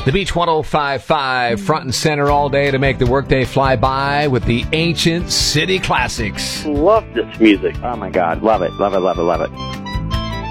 The Beach 105.5 front and center all day to make the workday fly by with the ancient city classics. Love this music. Oh, my God. Love it, love it, love it, love it.